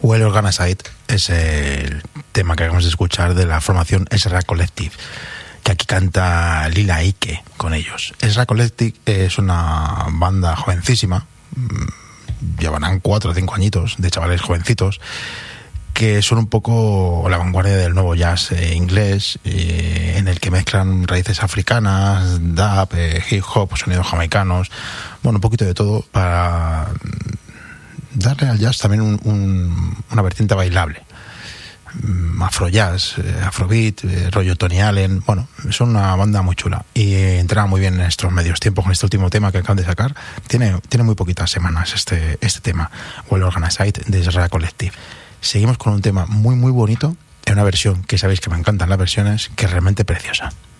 Well Organized es el tema que acabamos de escuchar de la formación Ezra Collective, que aquí canta Lila Ike con ellos. Ezra Collective es una banda jovencísima, llevarán 4 o 5 añitos de chavales jovencitos, que son un poco la vanguardia del nuevo jazz inglés, en el que mezclan raíces africanas, dub, hip hop, sonidos jamaicanos, bueno, un poquito de todo para darle al jazz también una vertiente bailable. Afrojazz, afrobeat, rollo Tony Allen. Bueno, son una banda muy chula y entra muy bien en estos medios tiempos con este último tema que acaban de sacar. Tiene muy poquitas semanas este tema, Well Organized, de Ezra Collective. Seguimos con un tema muy muy bonito, en una versión que sabéis que me encantan las versiones, que es realmente preciosa.